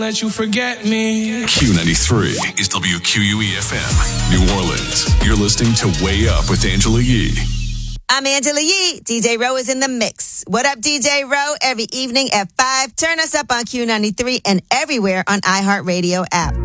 Let you forget me. Q93 is WQUE FM, New Orleans. You're listening to Way Up with Angela Yee. I'm Angela Yee. DJ Rowe is in the mix. What up, DJ Rowe? Every evening at 5. Turn us up on Q93 and everywhere on iHeartRadio app.